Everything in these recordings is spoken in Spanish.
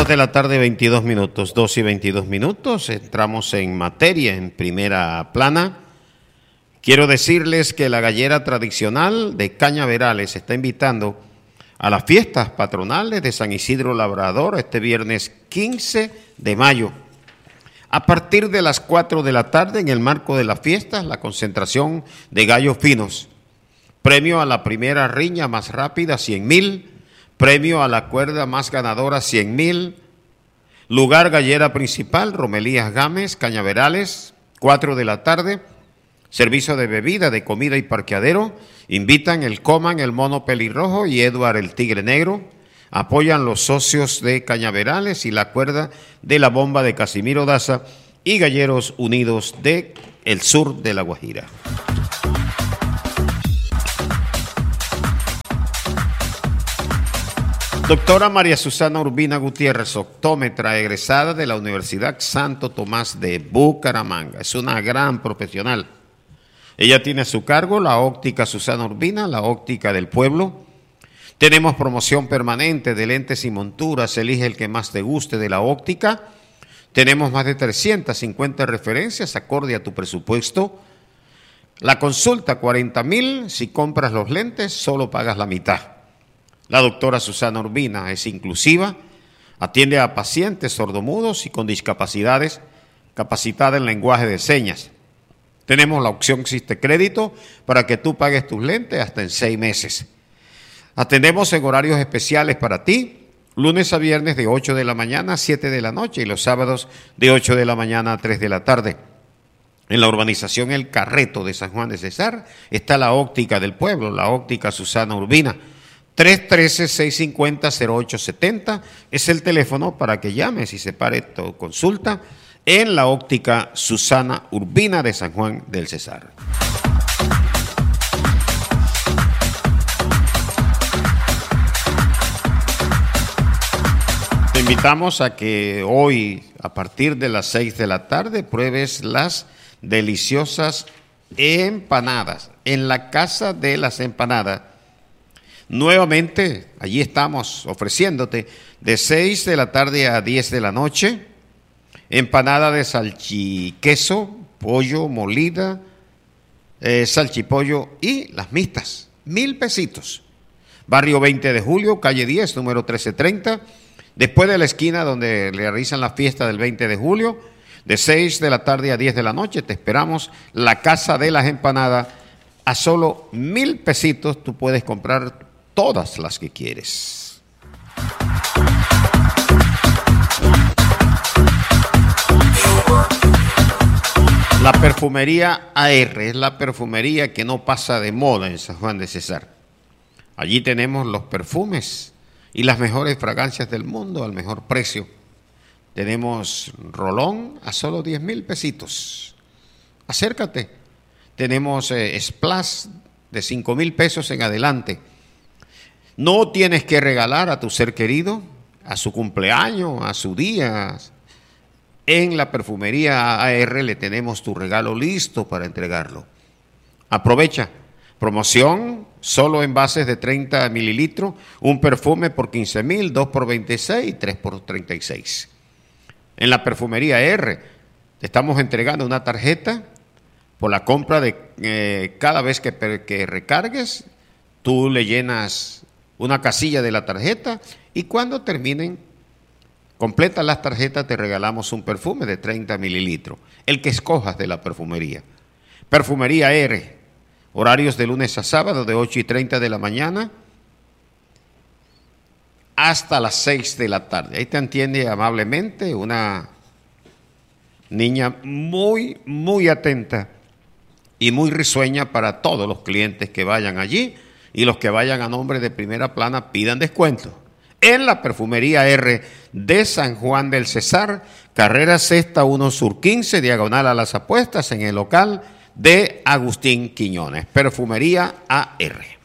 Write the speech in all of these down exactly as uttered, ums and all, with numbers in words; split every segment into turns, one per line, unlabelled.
de la tarde, veintidós minutos, dos y veintidós minutos. Entramos en materia en primera plana. Quiero decirles que la gallera tradicional de Cañaverales está invitando a las fiestas patronales de San Isidro Labrador este viernes quince de mayo. A partir de las cuatro de la tarde, en el marco de las fiestas, la concentración de gallos finos. Premio a la primera riña más rápida, cien mil. Premio a la cuerda más ganadora, cien mil. Lugar gallera principal, Romelías Gámez, Cañaverales, cuatro de la tarde. Servicio de bebida, de comida y parqueadero. Invitan el Coman, el Mono Pelirrojo y Edward el Tigre Negro. Apoyan los socios de Cañaverales y la cuerda de la bomba de Casimiro Daza y Galleros Unidos de el sur de La Guajira. Doctora María Susana Urbina Gutiérrez, optómetra egresada de la Universidad Santo Tomás de Bucaramanga. Es una gran profesional. Ella tiene a su cargo la óptica Susana Urbina, la óptica del pueblo. Tenemos promoción permanente de lentes y monturas. Elige el que más te guste de la óptica. Tenemos más de trescientas cincuenta referencias acorde a tu presupuesto. La consulta, cuarenta mil. Si compras los lentes, solo pagas la mitad. La doctora Susana Urbina es inclusiva, atiende a pacientes sordomudos y con discapacidades, capacitada en lenguaje de señas. Tenemos la opción Existe Crédito para que tú pagues tus lentes hasta en seis meses. Atendemos en horarios especiales para ti, lunes a viernes de ocho de la mañana a siete de la noche y los sábados de ocho de la mañana a tres de la tarde. En la urbanización El Carreto de San Juan de Cesar está la óptica del pueblo, la óptica Susana Urbina. tres uno tres, seis cinco cero, cero ocho siete cero es el teléfono para que llames y separe tu consulta en la óptica Susana Urbina de San Juan del Cesar. Te invitamos a que hoy, a partir de las seis de la tarde, pruebes las deliciosas empanadas en la Casa de las Empanadas. Nuevamente, allí estamos ofreciéndote de seis de la tarde a diez de la noche, empanada de salchiqueso, pollo, molida, eh, salchipollo y las mixtas, mil pesitos. Barrio veinte de julio, calle diez, número trece treinta, después de la esquina donde le realizan la fiesta del veinte de julio, de seis de la tarde a diez de la noche, te esperamos, la Casa de las Empanadas, a solo mil pesitos tú puedes comprar todas las que quieres. La perfumería A R es la perfumería que no pasa de moda en San Juan de Cesar. Allí tenemos los perfumes y las mejores fragancias del mundo al mejor precio. Tenemos Rolón a solo diez mil pesitos. Acércate. Tenemos eh, Splash de cinco mil pesos en adelante. No tienes que regalar a tu ser querido, a su cumpleaños, a su día. En la perfumería A R le tenemos tu regalo listo para entregarlo. Aprovecha. Promoción, solo envases de treinta mililitros, un perfume por quince mil, dos por veintiséis y tres por treinta y seis. En la perfumería A R te estamos entregando una tarjeta por la compra de eh, cada vez que, que recargues, tú le llenas una casilla de la tarjeta y cuando terminen, completas las tarjetas, te regalamos un perfume de treinta mililitros, el que escojas de la perfumería. Perfumería R, horarios de lunes a sábado de ocho y treinta de la mañana hasta las seis de la tarde. Ahí te atiende amablemente una niña muy, muy atenta y muy risueña para todos los clientes que vayan allí. Y los que vayan a nombre de Primera Plana pidan descuento. En la perfumería R de San Juan del Cesar, carrera Sexta uno Sur quince, diagonal a las apuestas, en el local de Agustín Quiñones. Perfumería A R.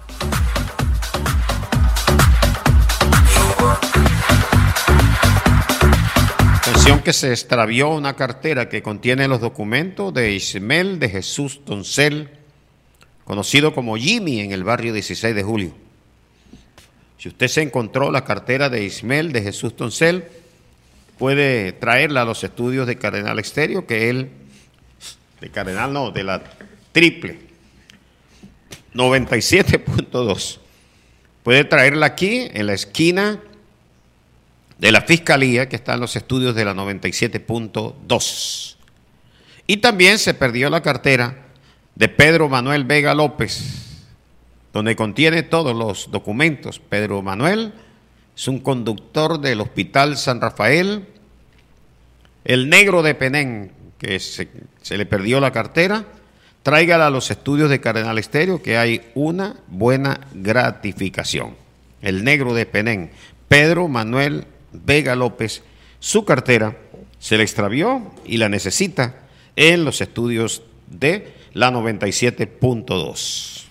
Atención que se extravió una cartera que contiene los documentos de Ismael de Jesús Doncel, conocido como Jimmy en el barrio dieciséis de julio. Si usted se encontró la cartera de Ismael de Jesús Toncel, puede traerla a los estudios de Cardenal Estéreo, que él, de Cardenal no, de la triple, noventa y siete punto dos. Puede traerla aquí, en la esquina de la Fiscalía, que está en los estudios de la noventa y siete punto dos. Y también se perdió la cartera de Pedro Manuel Vega López, donde contiene todos los documentos. Pedro Manuel es un conductor del Hospital San Rafael. El negro de Penén, que se, se le perdió la cartera, tráigala a los estudios de Cardenal Estéreo, que hay una buena gratificación. El negro de Penén, Pedro Manuel Vega López, su cartera se le extravió y la necesita en los estudios de la noventa y siete punto dos.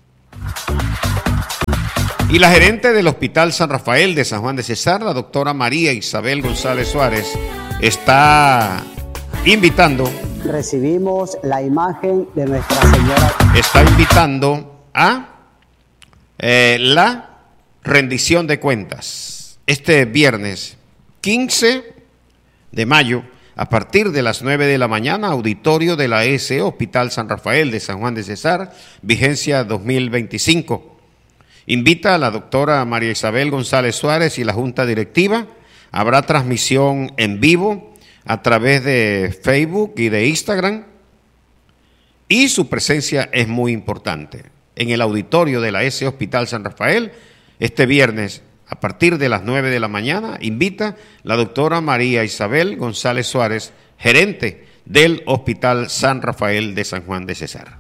Y la gerente del Hospital San Rafael de San Juan de Cesar, la doctora María Isabel González Suárez, está invitando.
Recibimos la imagen de Nuestra Señora.
Está invitando a eh, la rendición de cuentas. Este viernes quince de mayo, a partir de las nueve de la mañana, auditorio de la E S E, Hospital San Rafael de San Juan de Cesar, vigencia dos mil veinticinco. Invita a la doctora María Isabel González Suárez y la Junta Directiva. Habrá transmisión en vivo a través de Facebook y de Instagram. Y su presencia es muy importante. En el auditorio de la E S E Hospital San Rafael, este viernes, a partir de las nueve de la mañana, invita la doctora María Isabel González Suárez, gerente del Hospital San Rafael de San Juan de Cesar.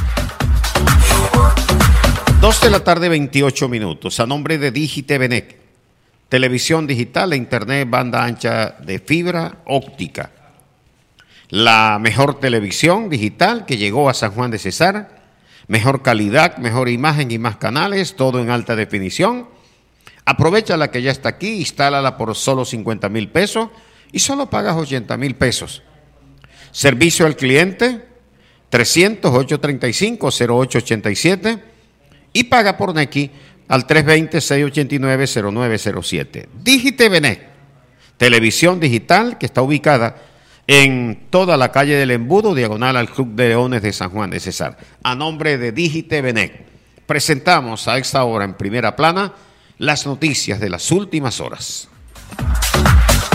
dos de la tarde, veintiocho minutos, a nombre de Digitevenec, televisión digital e internet banda ancha de fibra óptica. La mejor televisión digital que llegó a San Juan de Cesar, mejor calidad, mejor imagen y más canales, todo en alta definición. Aprovecha la que ya está aquí, instálala por solo cincuenta mil pesos y solo pagas ochenta mil pesos. Servicio al cliente, trescientos, ochocientos treinta y cinco, cero ocho ochenta y siete. Y paga por Nequi al tres dos cero, seis ocho nueve, cero nueve cero siete. Digitevenec, televisión digital que está ubicada en toda la calle del Embudo, diagonal al Club de Leones de San Juan de Cesar. A nombre de Digitevenec, presentamos a esta hora en primera plana las noticias de las últimas horas.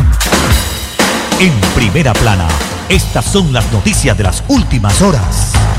En primera plana, estas son las noticias de las últimas horas.